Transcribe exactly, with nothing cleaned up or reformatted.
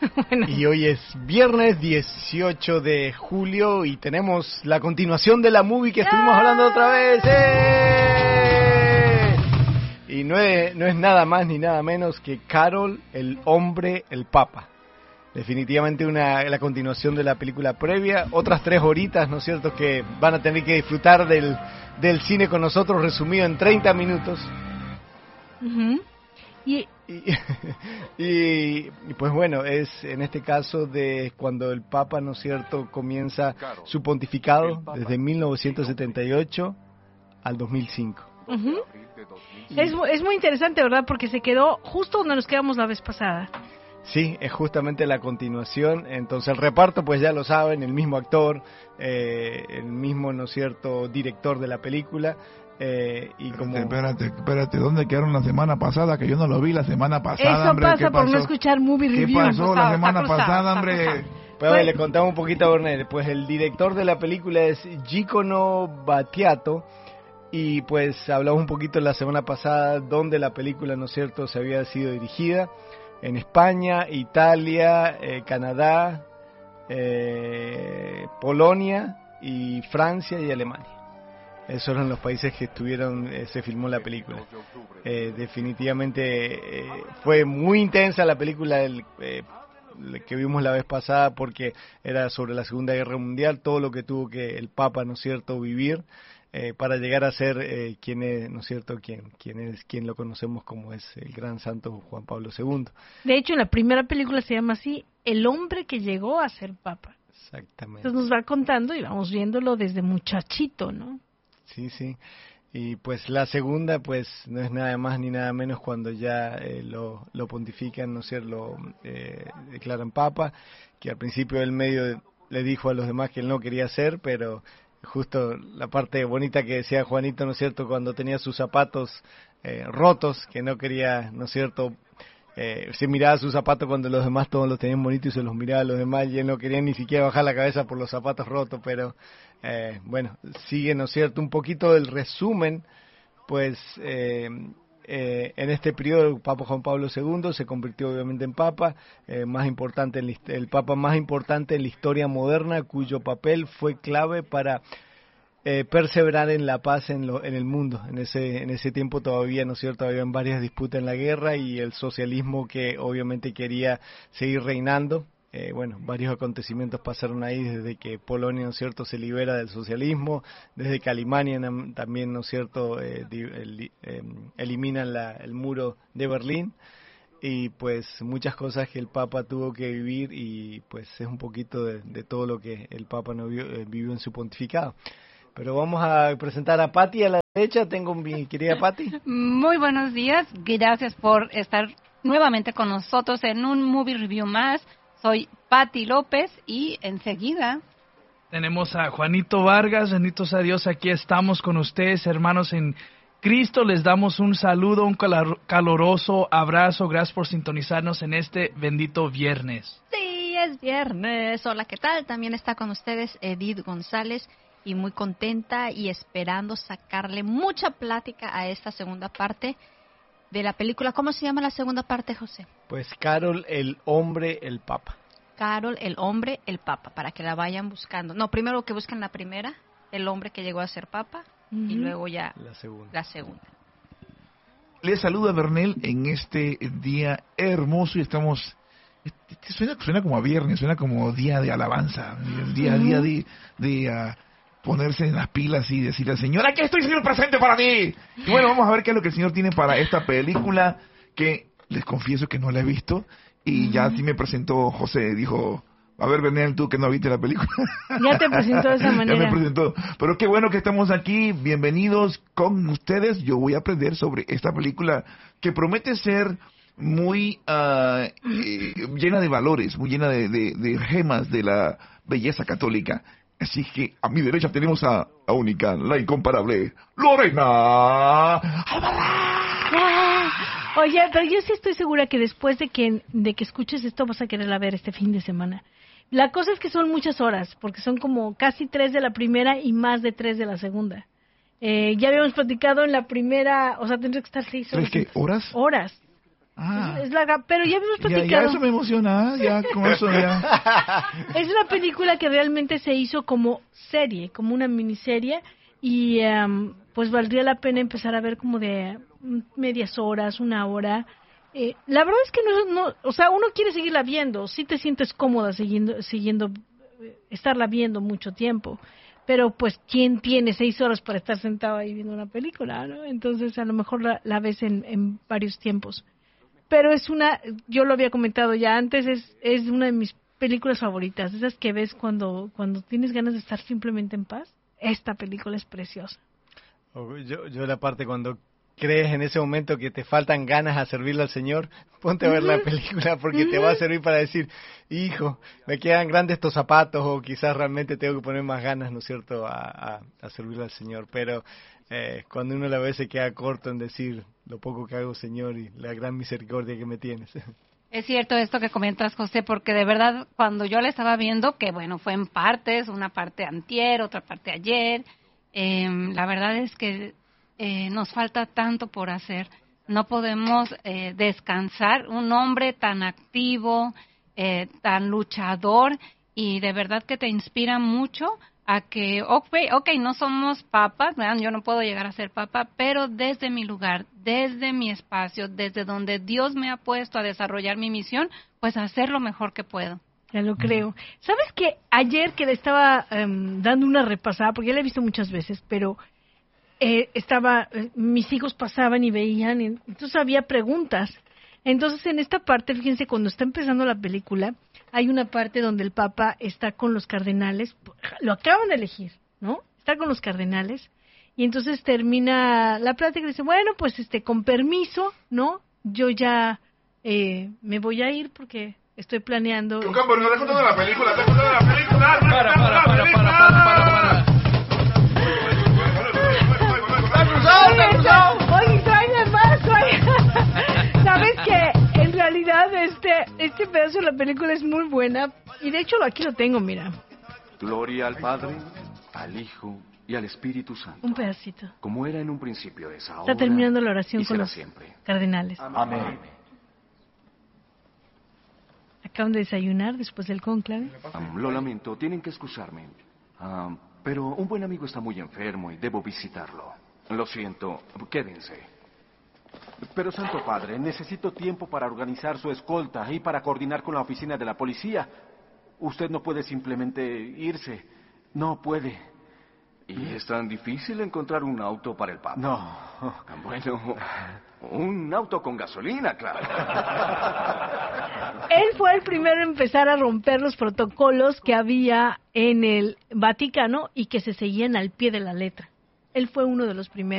Bueno. Y hoy es viernes dieciocho de julio y tenemos la continuación de la movie que estuvimos hablando otra vez. ¡Eh! Y no es, no es nada más ni nada menos que Carol, el hombre, el papa. Definitivamente una la continuación de la película previa, otras tres horitas, ¿no es cierto?, que van a tener que disfrutar del, del cine con nosotros, resumido en treinta minutos. Uh-huh. Y... Y, y, y pues bueno, es en este caso de cuando el Papa, ¿no es cierto?, comienza su pontificado desde mil novecientos setenta y ocho al dos mil cinco. Uh-huh. Es, es muy interesante, ¿verdad?, porque se quedó justo donde nos quedamos la vez pasada. Sí, es justamente la continuación. Entonces el reparto, pues ya lo saben, el mismo actor, eh, el mismo, ¿no es cierto?, director de la película. Eh, y como... Espérate, espérate, ¿dónde quedaron la semana pasada? Que yo no lo vi la semana pasada, Eso hombre. pasa por no escuchar movie ¿Qué review? pasó Está, la está semana cruzado, pasada, está hombre? cruzado. Pues, pues le contamos un poquito a Bornel. Pues el director de la película es Giacomo Battiato. Y pues hablamos un poquito la semana pasada donde la película, ¿no es cierto?, se había sido dirigida. En España, Italia, eh, Canadá, eh, Polonia y Francia y Alemania. Esos eran los países que estuvieron, eh, se filmó la película. Eh, definitivamente eh, fue muy intensa la película el, eh, que vimos la vez pasada, porque era sobre la Segunda Guerra Mundial, todo lo que tuvo que el Papa, ¿no es cierto?, vivir. Eh, para llegar a ser eh, quien es, ¿no es cierto?, quien, quien es, quien lo conocemos como es el gran santo Juan Pablo segundo. De hecho, en la primera película se llama así, El hombre que llegó a ser papa. Exactamente. Entonces nos va contando y vamos viéndolo desde muchachito, ¿no? Sí, sí. Y pues la segunda, pues no es nada más ni nada menos cuando ya eh, lo, lo pontifican, ¿no es cierto?, lo eh, declaran papa, que al principio él medio le dijo a los demás que él no quería ser, pero... Justo la parte bonita que decía Juanito, ¿no es cierto?, cuando tenía sus zapatos eh, rotos, que no quería, ¿no es cierto?, eh, se miraba sus zapatos cuando los demás todos los tenían bonitos y se los miraba a los demás y él no quería ni siquiera bajar la cabeza por los zapatos rotos, pero eh, bueno, sigue, ¿no es cierto?, un poquito del resumen, pues... Eh, Eh, en este periodo el Papa Juan Pablo segundo se convirtió obviamente en Papa, eh, más importante en la, el Papa más importante en la historia moderna, cuyo papel fue clave para eh, perseverar en la paz en, lo, en el mundo. En ese en ese tiempo todavía, ¿no es cierto?, habían varias disputas en la guerra y el socialismo que obviamente quería seguir reinando. Eh, bueno, varios acontecimientos pasaron ahí desde que Polonia, ¿no es cierto?, se libera del socialismo, desde que Alemania también, ¿no es cierto?, eh, el, eh, eliminan la, el muro de Berlín y pues muchas cosas que el Papa tuvo que vivir y pues es un poquito de, de todo lo que el Papa no vio, eh, vivió en su pontificado. Pero vamos a presentar a Patti a la derecha. Tengo mi querida Patti. Muy buenos días, gracias por estar nuevamente con nosotros en un movie review más. Soy Patti López y enseguida tenemos a Juanito Vargas. Benditos a Dios, aquí estamos con ustedes, hermanos en Cristo. Les damos un saludo, un caloroso abrazo. Gracias por sintonizarnos en este bendito viernes. Sí, es viernes. Hola, ¿qué tal? También está con ustedes Edith González y muy contenta y esperando sacarle mucha plática a esta segunda parte de la película. ¿Cómo se llama la segunda parte, José? Pues Carol, el hombre, el papa. Carol, el hombre, el papa, para que la vayan buscando. No, primero que busquen la primera, el hombre que llegó a ser papa, uh-huh. y luego ya la segunda. la segunda. Les saluda Bernel en este día hermoso y estamos... Suena, suena como a viernes, suena como día de alabanza, el día a uh-huh. día de... de uh, ponerse en las pilas y decirle al Señor, aquí estoy, Señor, presente para ti. Y bueno, vamos a ver qué es lo que el Señor tiene para esta película, que les confieso que no la he visto, y uh-huh. ya sí me presentó José, dijo, a ver, Bernal, tú que no viste la película. Ya te presentó de esa manera. Ya me presentó, pero qué bueno que estamos aquí, bienvenidos con ustedes. Yo voy a aprender sobre esta película que promete ser muy uh, eh, llena de valores, muy llena de, de, de gemas de la belleza católica. Así que a mi derecha tenemos a, a única, la incomparable, Lorena Alvarado. Oye, pero yo sí estoy segura que después de que de que escuches esto vas a quererla ver este fin de semana. La cosa es que son muchas horas, porque son como casi tres de la primera y más de tres de la segunda. Eh, ya habíamos platicado en la primera, o sea, tendría que estar seis horas. ¿Tres qué? ¿Horas? Horas. Ah. Es, es larga, pero ya hemos Ya, platicado. ya eso me emociona, ya con eso ya. Es una película que realmente se hizo como serie, como una miniserie, y um, pues valdría la pena empezar a ver como de medias horas, una hora. Eh, la verdad es que no, no, o sea, uno quiere seguirla viendo, si te sientes cómoda siguiendo, siguiendo, eh, estarla viendo mucho tiempo, pero pues quién tiene seis horas para estar sentado ahí viendo una película, ¿no? Entonces a lo mejor la, la ves en, en varios tiempos. Pero es una, yo lo había comentado ya antes, es, es una de mis películas favoritas, esas que ves cuando, cuando tienes ganas de estar simplemente en paz. Esta película es preciosa. Yo, yo la parte cuando crees en ese momento que te faltan ganas a servirle al Señor, ponte a ver la película porque te va a servir para decir, hijo, me quedan grandes estos zapatos o quizás realmente tengo que poner más ganas, ¿no es cierto?, a, a, a servirle al Señor. Pero eh, cuando uno la ve se queda corto en decir lo poco que hago, Señor, y la gran misericordia que me tienes. Es cierto esto que comentas, José, porque de verdad cuando yo la estaba viendo, que bueno, fue en partes, una parte antier, otra parte ayer, eh, la verdad es que eh, nos falta tanto por hacer. No podemos eh, descansar. Un hombre tan activo, eh, tan luchador, y de verdad que te inspira mucho a que, okay, ok, no somos papas, ¿verdad? Yo no puedo llegar a ser papa, pero desde mi lugar, desde mi espacio, desde donde Dios me ha puesto a desarrollar mi misión, pues hacer lo mejor que puedo. Ya lo creo. ¿Sabes que ayer que le estaba um, dando una repasada, porque ya la he visto muchas veces, pero eh, estaba, eh, mis hijos pasaban y veían, y entonces había preguntas. Entonces en esta parte, fíjense, cuando está empezando la película, hay una parte donde el Papa está con los cardenales, lo acaban de elegir, ¿no? Está con los cardenales, y entonces termina la plática y dice, bueno, pues este, con permiso, ¿no? Yo ya eh, me voy a ir porque estoy planeando... Tu campo, no dejo toda la película, dejo toda la película. Para, para, para, para, para, para, para. Oye, extraña más, oye. ¿Sabes qué? En realidad este este pedazo de la película es muy buena y de hecho aquí lo tengo, mira. Gloria al Padre, al Hijo y al Espíritu Santo. Un pedacito. Como era en un principio, es ahora. Está terminando la oración y con será los siempre. cardenales. Amén. Acaban de desayunar después del cónclave. Um, lo lamento, tienen que excusarme. Um, pero un buen amigo está muy enfermo y debo visitarlo. Lo siento, quédense. Pero, Santo Padre, necesito tiempo para organizar su escolta y para coordinar con la oficina de la policía. Usted no puede simplemente irse. No puede. ¿Y es tan difícil encontrar un auto para el Papa? No. Bueno, un auto con gasolina, claro. Él fue el primero en empezar a romper los protocolos que había en el Vaticano y que se seguían al pie de la letra. Él fue uno de los primeros.